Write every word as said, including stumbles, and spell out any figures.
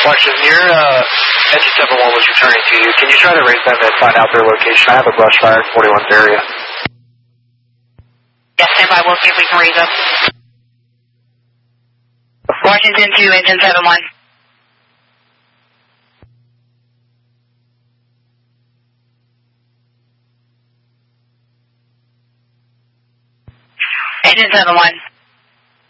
Washington, your uh, engine seven one was returning to you. Can you try to raise them and find out their location? I have a brush fire in forty-one's area. Yes, stand by. We'll see if we can raise up. Washington two, engine seven one. Engine seven one.